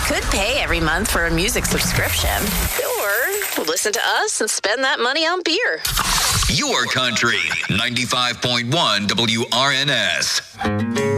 could pay every month for a music subscription. Or listen to us and spend that money on beer. Your country, 95.1 WRNS.